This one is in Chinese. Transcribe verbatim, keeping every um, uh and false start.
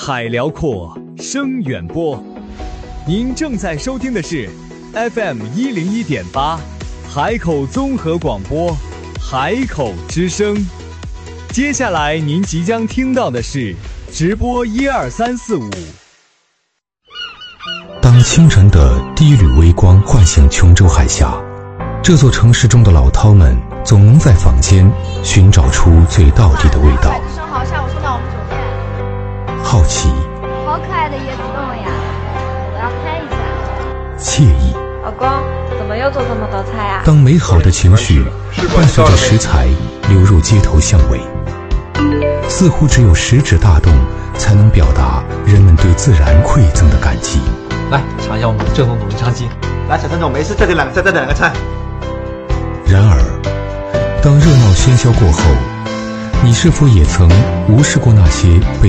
海辽阔，声远播。您正在收听的是 F M 一零一点八，海口综合广播，海口之声。接下来您即将听到的是直播一二三四五。 当清晨的第一缕微光唤醒琼州海峡，这座城市中的老饕们总能在坊间寻找出最道地的味道。 生蚝下午送到我们酒店。 好奇， 好可爱的椰子冻呀，我要拍一下。 惬意， 老公，怎么又做这么多菜啊？ 当美好的情绪伴随着食材流入街头巷尾，似乎只有食指大动才能表达人们对自然馈赠的感激。 来尝一下我们正宗的文昌鸡。 来，小陈总，没事，再点两个菜，再点两个菜。 然而，当热闹喧嚣过后，你是否也曾无视过那些被